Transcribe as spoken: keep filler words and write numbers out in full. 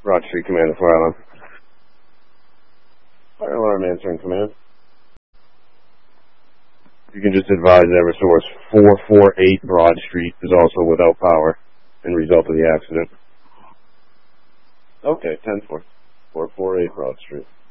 Broad Street, Command, Fire Alarm. Fire Alarm answering command. You can just advise Eversource four forty-eight Broad Street is also without power and result of the accident. Okay, ten four. four forty-eight Broad Street.